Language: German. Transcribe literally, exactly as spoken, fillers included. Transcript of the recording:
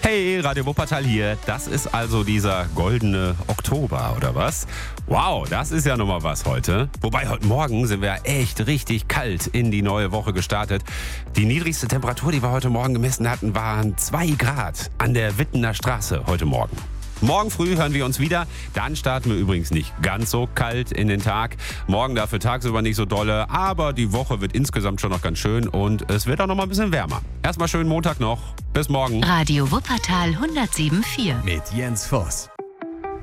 Hey, Radio Wuppertal hier. Das ist also dieser goldene Oktober, oder was? Wow, das ist ja nochmal was heute. Wobei, heute Morgen sind wir echt richtig kalt in die neue Woche gestartet. Die niedrigste Temperatur, die wir heute Morgen gemessen hatten, waren zwei Grad an der Wittener Straße heute Morgen. Morgen früh hören wir uns wieder. Dann starten wir übrigens nicht ganz so kalt in den Tag. Morgen dafür tagsüber nicht so dolle, aber die Woche wird insgesamt schon noch ganz schön und es wird auch noch mal ein bisschen wärmer. Erstmal schönen Montag noch. Bis morgen. Radio Wuppertal hundertsieben Komma vier. Mit Jens Voss.